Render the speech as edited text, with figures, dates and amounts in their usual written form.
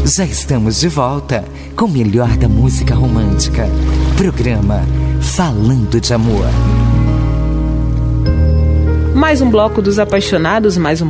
Já estamos de volta com o melhor da música romântica. Programa Falando de Amor. Mais um bloco dos apaixonados, mais um